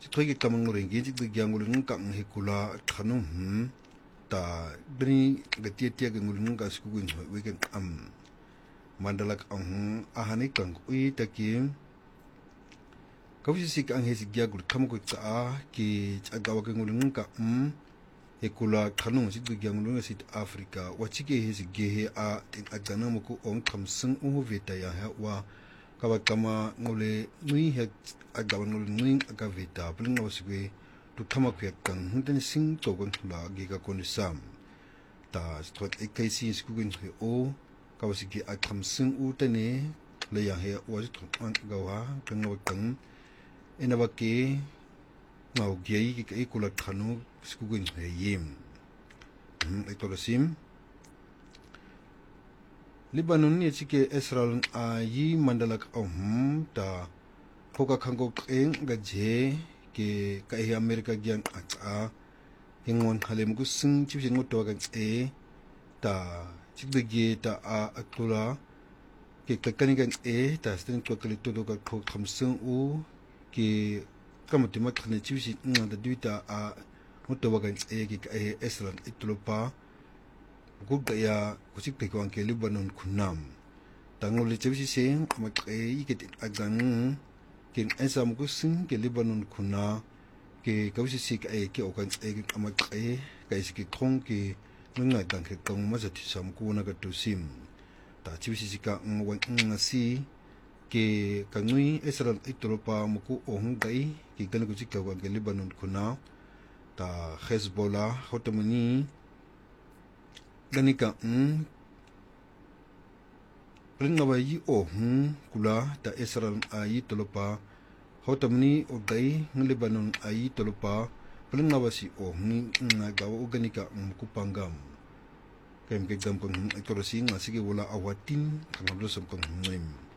Chitwege kamang rengi chik ngulung kang hekula khanum ta bni gatia ngulung ka skugun wegen mandalak ahani kang ui takim kawsi sik ang hesi gyagul kamko ta ki chagawa ngulung ka hekula khanum chik ngulung sit Africa wachike hesi gehe a tin agana muku khamsung veta ya wa kama ngole nui he agawan ngole nui agaveta bling waswe tu kama kwe kang hunten sing togon la giga konisam ta strot ekasi skugun he o kawasiki akhamsung utane le ya he wa tron gawa kang kang enabake ngau gei ki ikula khanu skugun he yim ekolasim Lebanon ni chike Israel yi mandalak ta khoka khango eng ga je ke ka he America gyan a hingon halem gu sing chip jing to ga ta chibge ta akula ke kakani ga ta stin to kali to ga kho khamsung ke kamati mat khane chip jing da duita mutto ga ke ka he Israel itlopa gugda ya kusik te ko ke Lebanon kunam tangol chebisi se makre ke agan kin esam gusin ke Lebanon kuna ke kawsi sik ke okan ke amakre ka isiki khong ke nunga dang ke kong mazati sam ku na ga tusim ta chebisi sika wan ngasi ke kanui Israel itropa muku dai ke kan kusik ka ke Lebanon kuna ta Hezbollah hotamani ganika pringawa yi kula ta Israel ayi tolopa hotamni odai Lebanon ayi tolopa pringawa si gawa ganika kupangam kem ke gam kong ekorosi ngasige wala awatin kangablo sam kong